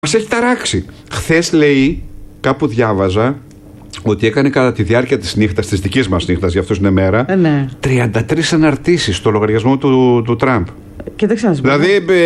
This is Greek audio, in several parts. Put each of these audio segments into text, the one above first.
Μας έχει ταράξει. Χθες, λέει, κάπου διάβαζα ότι έκανε κατά τη διάρκεια της νύχτας, της δικής μας νύχτας, για αυτούς είναι μέρα, 33 αναρτήσεις στο λογαριασμό του Τραμπ. Και δεν ξέρω. Δηλαδή,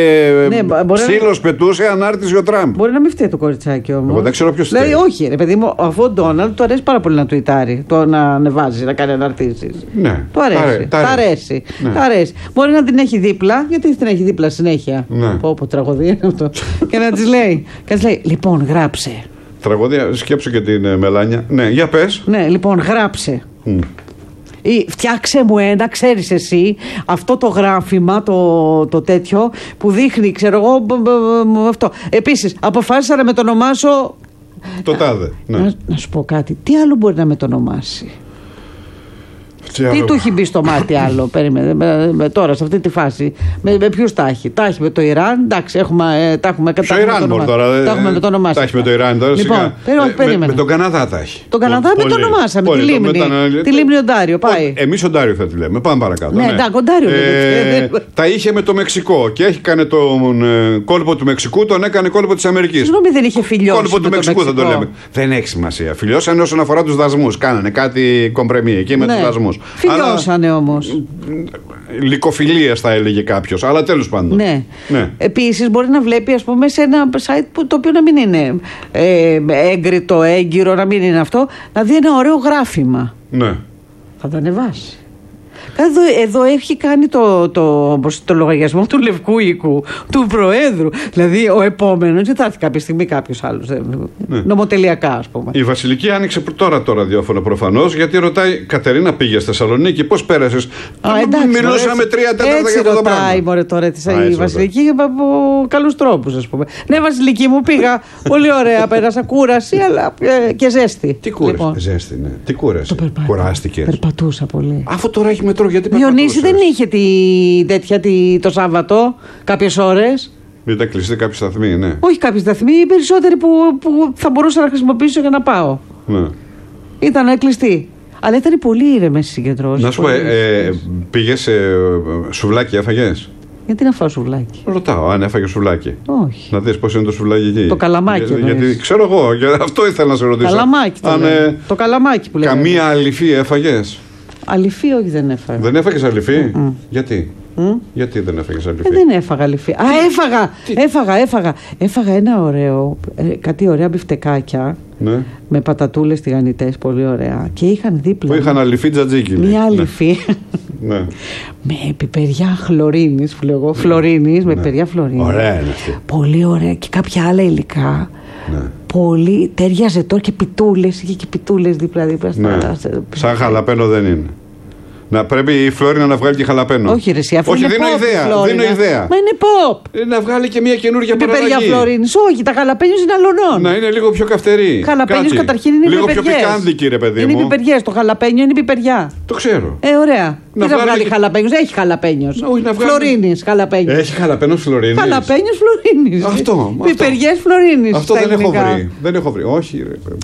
ψήλος πετούσε, ανάρτηση ο Τραμπ. Μπορεί να μην φταίει το κοριτσάκι όμως. Εγώ δεν ξέρω ποιος φταίει. Δηλαδή, όχι, ρε παιδί μου, αφού ο Ντόναλντ του αρέσει πάρα πολύ να τουιτάρει, το να ανεβάζει, να κάνει αναρτήσεις. Ναι. Του αρέσει. Τα αρέσει. Μπορεί να την έχει δίπλα, γιατί την έχει δίπλα συνέχεια. Ναι. Πω, τραγωδία είναι αυτό. Και να της λέει, λοιπόν, γράψε. Τραγωδία, σκέψου και την Μελάνια. Ναι, για πες. Ναι, λοιπόν, γράψε. Ή φτιάξε μου ένα, ξέρεις εσύ, αυτό το γράφημα, το τέτοιο, που δείχνει, ξέρω εγώ, αυτό. Επίσης, αποφάσισα να με το ονομάσω. Το τάδε. Ναι. Να σου πω κάτι, τι άλλο μπορεί να με το ονομάσει. Τι του έχει μπει στο μάτι άλλο, περίμενε, τώρα σε αυτή τη φάση. Με ποιους τα έχει. Τα έχει με το Ιράν, εντάξει, τα έχουμε στο Ιράν μόνο τώρα. Τα έχουμε με το όνομά. Τα έχει με το Ιράν τώρα. Λοιπόν, με τον Καναδά τα έχει. Τον Καναδά με το ονομάσαμε. Τη λίμνη Οντάριο, πάει. Εμείς Οντάριο θα τη λέμε. Πάμε παρακάτω. Ναι, Οντάριο. Τα είχε με το Μεξικό και έκανε τον κόλπο του Μεξικού, τον έκανε κόλπο της Αμερικής. Συγγνώμη, δεν είχε φιλιώσει. Κόλπο του Μεξικού θα το λέμε. Δεν έχει σημασία. Φιλιώσανε όσον αφορά τους δασμούς. Κάνανε κάτι κομπρεμί εκεί με τους δασμούς. Φιλιώσανε όμως. Λυκοφιλίες θα έλεγε κάποιος, αλλά τέλος πάντων. Ναι. Επίσης μπορεί να βλέπει, ας πούμε, σε ένα site το οποίο να μην είναι έγκριτο, έγκυρο, να μην είναι αυτό, να δει ένα ωραίο γράφημα. Ναι. Θα το ανεβάσει. Εδώ έχει κάνει το λογαριασμό του Λευκού Οίκου, του Προέδρου. Δηλαδή ο επόμενος, δεν θα έρθει κάποια στιγμή κάποιος άλλος. Ναι. Νομοτελειακά, ας πούμε. Η Βασιλική άνοιξε τώρα ραδιόφωνο προφανώς, γιατί ρωτάει, Κατερίνα, πήγε στη Θεσσαλονίκη, πώς πέρασες. Μιλούσαμε 3 τέταρτα για αυτό το πράγμα. Ρωτάει, μωρέ, τώρα η Βασιλική από καλούς τρόπους, ας πούμε. Ναι, Βασιλική μου, πήγα. Πολύ ωραία, πέρασα κούραση, αλλά και ζέστη. Τι κούραση, ζέστη, ναι. Τι κούραση. Κουράστηκε. Περπατούσα πολύ. Αφού τώρα έχει μετρό, γιατί Διονύση, δεν είχε το Σάββατο κάποιες ώρες. Ήταν κλειστοί κάποιοι σταθμοί, ναι. Όχι κάποιοι σταθμοί, οι περισσότεροι που θα μπορούσα να χρησιμοποιήσω για να πάω. Ναι. Ήταν κλειστοί. Αλλά ήταν πολύ ήρεμες οι συγκεντρώσεις. Να σου πω, πήγες σε σουβλάκι, έφαγες? Γιατί να φάω σουβλάκι? Ρωτάω, αν έφαγε σουβλάκι. Όχι. Να δεις πώς είναι το σουβλάκι εκεί. Το καλαμάκι. Γιατί ξέρω εγώ, αυτό ήθελα να σε ρωτήσω. Καλαμάκι. Το καλαμάκι που λέμε. Καμία αληφή έφαγες? Αληφή, όχι, δεν έφαγα. Δεν έφαγες αληφή? Γιατί? Γιατί δεν έφαγες αληφή? Δεν έφαγα αληφή. Έφαγα ένα ωραίο, κάτι ωραία μπιφτεκάκια. Ναι. Με πατατούλες τηγανιτές, πολύ ωραία. Και είχαν δίπλα. Που είχαν αληφή τζατζίκι. Μια αληφή. Ναι. Με πιπεριά χλωρίνης, που λέω εγώ. Φλωρίνης, με πιπεριά φλωρίνης. Ωραία είναι αυτή. Πολύ ωραία. Και κάποια άλλα υλικά. Ναι. Πολύ. Τέριαζε τώρα και πιτούλες. Είχε και πιτούλες δίπλα-δίπλα. Ναι. Σαν χαλαπένο δεν είναι. Να πρέπει η Φλόρινα να βγάλει και χαλαπένο. Όχι, ρε, εσύ, όχι, δίνω ιδέα. Μα είναι pop. Να βγάλει και μια καινούργια παραλλαγή. Πιπεριά Φλωρίνης. Όχι, τα χαλαπένιος είναι αλωνών. Να είναι λίγο πιο καυτερή. Χαλαπένιος καταρχήν είναι λίγο πιο πικάντικη, ρε παιδί μου. Είναι πιπεριές. Το χαλαπένιο είναι πιπεριά. Το ξέρω. Ωραία. Τι να βγάλει χαλαπένιος? Έχει χαλαπένιος. Φλωρίνης χαλαπένιος. Έχει χαλαπένος Φλωρίνης. Χαλαπένιος Φλωρίνης. Αυτό. Πιπεριές Φλωρίνης. Αυτό δεν έχω βρει. Όχι,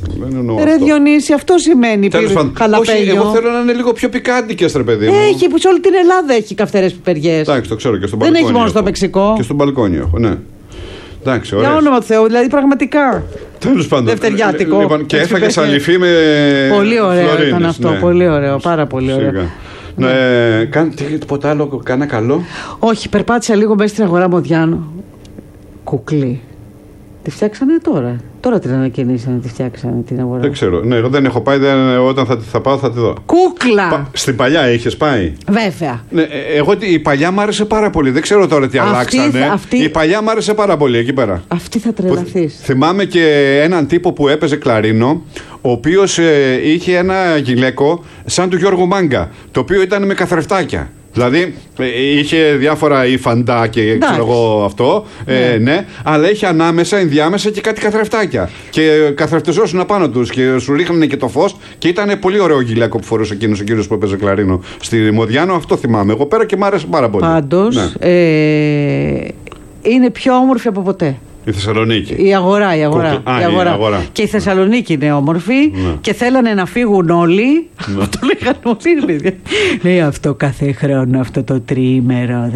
ρε Διονύση, αυτό σημαίνει χαλαπένιο. Εγώ θέλω να είναι λίγο πιο πικάντικες, ρε παιδί μου. Έχει, που σε όλη την Ελλάδα έχει καυτερές πιπεριές. Εντάξει, το ξέρω και στον μπαλκόνι. Δεν έχει μόνο στο Μεξικό. Και στον μπαλκόνι έχω, ναι. Εντάξει, ωραία. Για όνομα του Θεού, δηλαδή πραγματικά. Τέλος πάντων. Δευτεριάτικο. Λοιπόν, και έφαγες αληφή με. Πολύ ωραίο ήταν αυτό. Ναι. Πολύ ωραίο, πάρα πολύ ωραίο. Κάνει τίποτα άλλο, κάνα καλό? Όχι, περπάτησα λίγο μέσα στην αγορά Μοδιάνο. Κουκλή. Τη φτιάξανε τώρα. Τώρα την ανακοινήσανε, τη φτιάξανε την αγορά. Δεν ξέρω. Ναι, εγώ δεν έχω πάει. Όταν θα πάω θα τη δω. Κούκλα! Στην παλιά είχες πάει? Βέβαια. Ναι, εγώ η παλιά μου άρεσε πάρα πολύ. Δεν ξέρω τώρα τι αλλάξανε. Η παλιά μου άρεσε πάρα πολύ εκεί πέρα. Αυτή θα τρελαθείς. Θυμάμαι και έναν τύπο που έπαιζε κλαρίνο, ο οποίος είχε ένα γυλαίκο σαν του Γιώργου Μάγκα, το οποίο ήταν με καθρεφτάκια. Δηλαδή είχε διάφορα υφαντά και ξέρω εγώ αυτό, ναι, αλλά είχε ανάμεσα, ενδιάμεσα και κάτι καθρεφτάκια. Και καθρεφτιζόσουν απάνω τους και σου ρίχνανε και το φως. Και ήταν πολύ ωραίο γυλαίκο που φορούσε εκείνος ο κύριος που έπαιζε κλαρίνο στη Μοδιάνο. Αυτό θυμάμαι εγώ πέρα και μ' άρεσε πάρα πολύ. Πάντως, είναι πιο όμορφη από ποτέ. Η Θεσσαλονίκη. Η αγορά. Η αγορά. Και η Θεσσαλονίκη είναι όμορφη και θέλανε να φύγουν όλοι. Το λέγανε όλοι. Λέει αυτό κάθε χρόνο, αυτό το τριήμερο.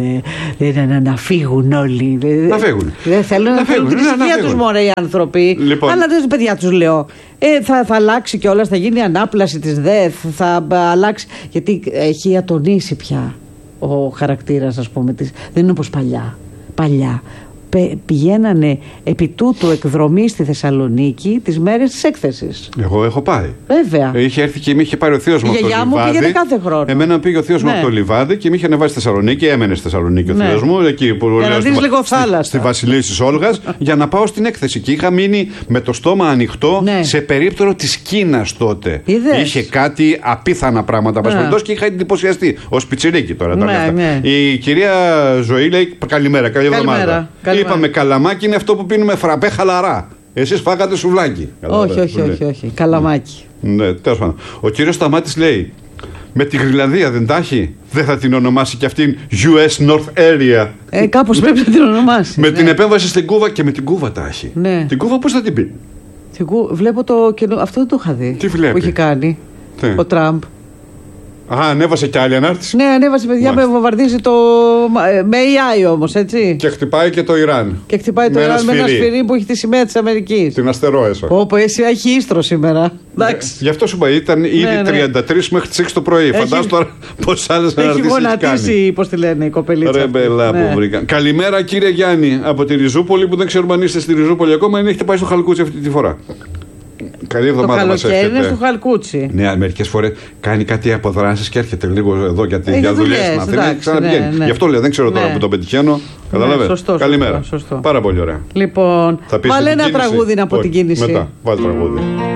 Να φύγουν όλοι. Να φύγουν. Δεν θέλουν να φύγουν την ησυχία τους μόνο οι άνθρωποι. Αλλά δεν παιδιά τους λέω. Θα αλλάξει κιόλας, θα γίνει ανάπλαση της ΔΕΘ. Θα αλλάξει. Γιατί έχει ατονίσει πια ο χαρακτήρας, ας πούμε. Δεν είναι όπως παλιά. Πηγαίνανε επί τούτου εκδρομή στη Θεσσαλονίκη τις μέρες της έκθεσης. Εγώ έχω πάει. Βέβαια. Είχε έρθει και με είχε πάρει ο θείος μου από το Λιβάδι. Η γιαγιά μου πήγαινε κάθε χρόνο. Εμένα πήγε ο θείος μου από το Λιβάδι και με είχε ανεβάσει στη Θεσσαλονίκη. Έμενε στη Θεσσαλονίκη ο θείος μου. Εκεί που για να δεις λίγο θάλασσα. Στη Βασιλίση της Όλγας για να πάω στην έκθεση. Και είχα μείνει με το στόμα ανοιχτό σε περίπτερο της Κίνας τότε. Είχε κάτι απίθανα πράγματα και είχα εντυπωσιαστεί. Ως πιτσιρίκι τώρα. Η κυρία Ζωή λέει καλημέρα, καλή εβδομάδα. Είπαμε καλαμάκι είναι αυτό που πίνουμε φραπέ χαλαρά. Εσείς φάγατε σουβλάκι. Όχι. Καλαμάκι. Ναι, τέλος πάντων. Ο κύριος Σταμάτης λέει: με τη Γρυλανδία δεν τα έχει. Δεν θα την ονομάσει και αυτήν US North Area. Κάπως πρέπει να την ονομάσει. Με την επέμβαση στην Κούβα και με την Κούβα τα έχει. Την Κούβα πώς θα την πει? Βλέπω το καινούριο. Αυτό δεν το είχα δει. Τι βλέπει? Που έχει κάνει ο Τραμπ. Ανέβασε κι άλλη ανάρτηση. Ναι, ανέβασε, παιδιά, με βομβαρδίζει το. Με AI όμως, έτσι. Και χτυπάει και το Ιράν. Και χτυπάει το Ιράν με ένα σφυρί που έχει τη σημαία της Αμερικής. Την αστερόεσο. Όπου εσύ έχει ίστρο σήμερα. Εντάξει. Γι' αυτό σου είπα, ήταν ήδη 33 μέχρι τις 6 το πρωί. Φαντάζομαι τώρα πόσες άλλες αναρτήσεις έχει κάνει. Έχει γονατίσει, πώς τη λένε, η κοπελίτσα. Ρεμπελά που βρήκα. Καλημέρα κύριε Γιάννη από τη Ριζούπολη που δεν ξέρουμε αν είστε στη Ριζούπολη ακόμα ή έχετε πάει στο Χαλκούτσι αυτή τη φορά. Καλή εβδομάδα μας έρχεται. Είναι στο Χαλκούτσι. Ναι, μερικές φορές κάνει κάτι αποδράσεις και έρχεται λίγο εδώ για δουλειές στην Αθήνα. Ξαναπηγαίνει. Γι' αυτό λέω, δεν ξέρω τώρα που το πετυχαίνω. Καταλαβαίνετε. Καλημέρα. Πάρα πολύ ωραία. Λοιπόν, βάλε ένα τραγούδι από την κίνηση. Μετά, βάλε τραγούδι.